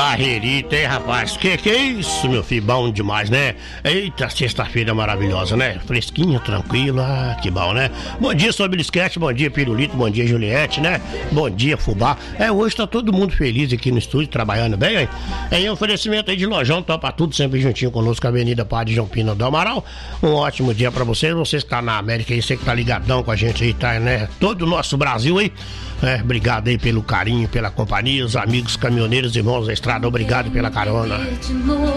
Barreirita, hein, rapaz? Que é isso, meu filho? Bom demais, né? Eita, sexta-feira maravilhosa, né? Fresquinha, tranquila, que bom, né? Bom dia, seu Bilisquete, bom dia, Pirulito, bom dia, Juliette, né? Bom dia, Fubá. Hoje tá todo mundo feliz aqui no estúdio, trabalhando bem, hein? Em oferecimento aí de Lojão, topa tudo, sempre juntinho conosco, Avenida Padre João Pina do Amaral. Um ótimo dia pra vocês que tá na América aí, você que tá ligadão com a gente aí, tá, né? Todo o nosso Brasil aí. Obrigado aí pelo carinho, pela companhia, os amigos caminhoneiros, irmãos da estrada, obrigado pela carona.